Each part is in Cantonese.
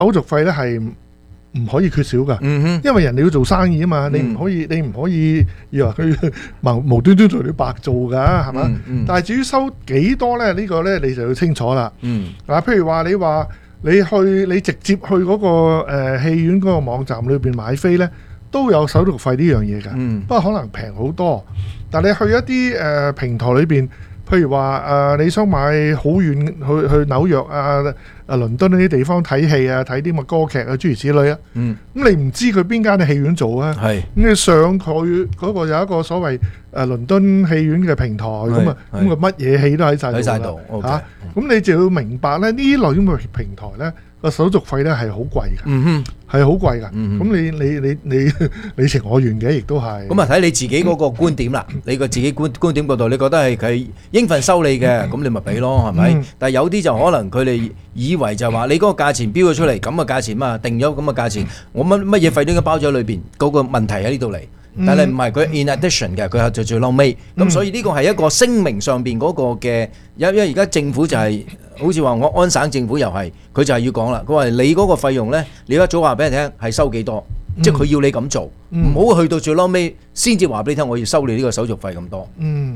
手續費咧係唔可以缺少噶，因為人哋要做生意啊嘛，你唔可以以為佢無端端做你白做噶，係嘛？但係至於收幾多咧，呢個咧你就要清楚啦。嗱，譬如話你直接去嗰個戲院嗰個網站裏邊買飛咧，都有手續費呢樣嘢㗎，不過可能平好多。但係你去一啲平台裏邊，譬如話你想買好遠去紐約倫敦呢啲地方睇戲啊，睇啲乜歌劇啊，諸如此類啊。咁你唔知佢邊間嘅戲院做啊？咁你上佢嗰個有一個所謂倫敦戲院嘅平台，咁乜嘢戲都喺晒度嚇。咁你就要明白咧，呢類咁嘅平台咧，個手續費咧係好貴嘅，係好貴㗎。咁你情我願嘅，亦都係。 咁啊睇你自己嗰個觀點啦，你個自己觀點角度，你覺得係佢應份收你嘅，咁你咪俾咯，係咪？但係有啲就可能佢哋以為就話你嗰個價錢標咗出嚟，咁嘅價錢嘛，定咗咁嘅價錢，我乜嘢費都應該包咗喺裏邊，嗰個問題喺呢度嚟。但係唔係佢 in addition 嘅，佢係就最嬲尾。咁所以呢個係一個聲明上邊嗰個嘅，因為而家政府就係好似話我安省政府又係，佢就係要講啦。佢話你嗰個費用咧，你一早話俾人聽係收幾多，即係佢要你咁做，唔好去到最嬲尾先至話俾你聽，我要收你呢個手續費咁多。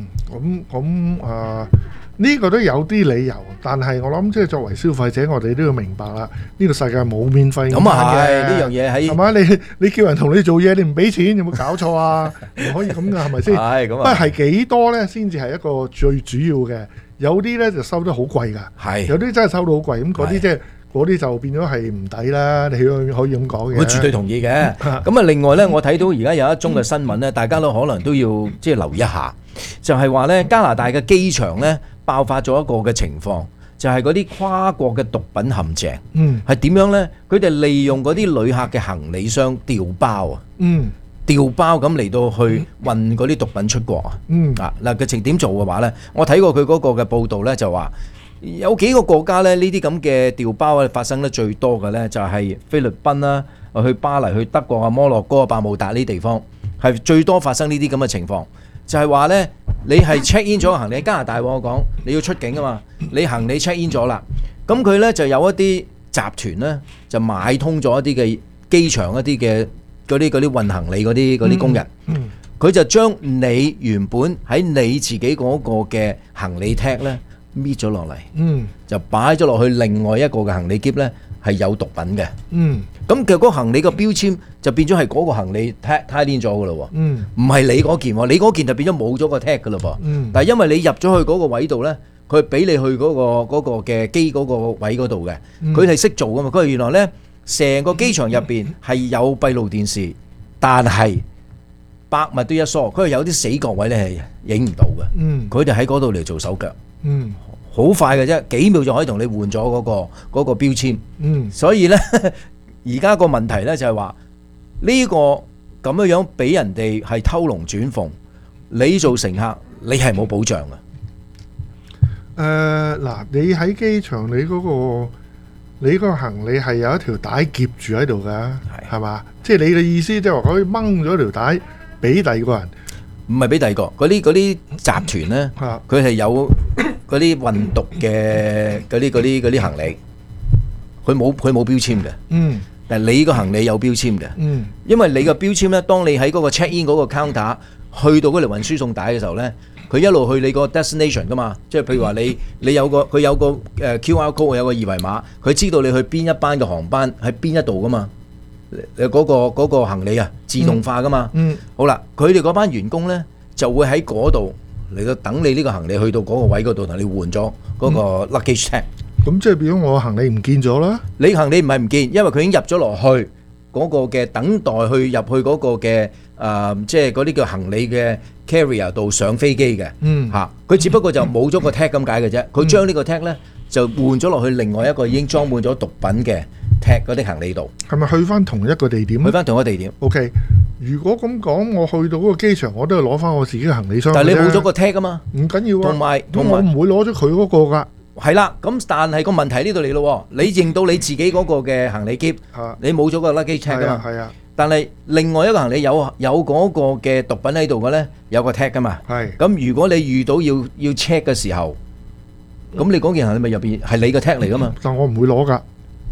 呢個都有啲理由，但係我諗即係作為消費者，我哋都要明白啦。呢個世界冇免費咁啊係呢樣嘢喺係嘛？你叫人同你做嘢，你唔俾錢，有冇搞錯啊？唔可以咁噶，係咪先？係咁啊。不過係幾多咧，先至係一個最主要嘅。有啲咧就收得好貴㗎，係有啲真係收到好貴。咁嗰啲即係嗰啲就變咗係唔抵啦。你可以咁講嘅。 我絕對同意嘅。咁啊，另外咧，我睇到而家有一宗嘅新聞咧，大家都可能都要即係留意一下，就係話咧加拿大嘅機場咧，爆發咗一個嘅情況，就係嗰啲跨國嘅毒品陷阱。係點樣呢？佢哋利用嗰啲旅客嘅行李箱調包啊，調包咁嚟到去運嗰啲毒品出國啊。嗱，嘅情點做嘅話呢，我睇過佢嗰個嘅報導呢，就話有幾個國家呢，呢啲咁嘅調包啊發生得最多嘅呢，就係菲律賓啦，去巴黎、去德國啊、摩洛哥啊、百慕達呢啲地方係最多發生呢啲咁嘅情況。就係話呢，你係 check in 咗個行李喺加拿大，我講你要出境啊嘛，你行李 check in 咗啦，咁佢呢就有一啲集團呢，就買通咗一啲嘅機場一啲嘅嗰啲運行李嗰啲工人，佢就將你原本喺你自己嗰個嘅行李 tag 呢搣咗落嚟，就擺咗落去另外一個嘅行李篋呢，係有毒品嘅。咁其實嗰個行李個標籤就變咗係嗰個行李 tag 咗㗎咯喎，唔係你嗰件喎，你嗰件就變咗冇咗個 tag 㗎咯噃。但係因為你入咗去嗰個位度咧，佢俾你去嗰個嘅機嗰個位嗰度嘅，佢係識做㗎嘛。佢原來咧成個機場入邊係有閉路電視，但係百密都一疏，佢係有啲死角位咧係影唔到嘅。佢哋喺嗰度嚟做手腳，好快嘅啫，幾秒就可以同你換咗嗰個標籤。所以咧。而家個問題咧就係話呢個咁樣俾人哋係偷龍轉鳳，你做乘客你係冇保障嘅。 嗱，你喺機場你嗰個行李係有一條帶夾住喺度㗎，係嘛？即係你嘅意思即係話可以掹咗條帶俾第二個人， 唔係俾第二個。嗰啲集團咧，佢係有嗰啲運毒嘅嗰啲行李，佢冇標籤嘅。但係你個行李有標籤嘅，因為你個標籤咧，當你喺嗰個 check in 嗰個 counter 去到嗰條運輸送帶嘅時候咧，佢一路去你個 destination 噶嘛，即係譬如話你有個佢有個QR code 有個二維碼，佢知道你去邊一班嘅航班喺邊一度噶嘛，嗰個行李啊自動化噶嘛，好啦，佢哋嗰班員工咧就會喺嗰度嚟到等你呢個行李去到嗰個位嗰度同你換咗嗰個 luggage tag。 咁即係變咗我行李唔見咗啦？ 你行李唔係唔見，因為佢已經入咗落去嗰個嘅等待去入去嗰個嘅即係嗰啲叫行李嘅 carrier 度上飛機嘅。佢只不過就冇咗個 tag 咁解嘅啫。佢將呢個 tag 咧就換咗落去另外一個已經裝滿咗毒品嘅 tag 嗰啲行李度。係咪去翻同一個地點？ 去翻同一個地點。 OK，如果咁講，我去到嗰個機場，我都係攞翻我自己嘅行李箱。 但係你冇咗個 tag 啊嘛？ 唔緊要啊。 同埋我唔會攞咗佢嗰個㗎。 係啦，咁但係個問題呢度嚟咯，你認到你自己嗰個嘅行李篋，你冇咗個 luggage tag 噶嘛？係啊。但係另外一個行李有嗰個嘅毒品喺度嘅咧，有個 tag 噶嘛？係。咁如果你遇到要 check 嘅時候，咁你嗰件行李咪入邊係你個 tag 嚟噶嘛？ 但我唔會攞㗎。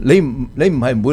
你唔係唔會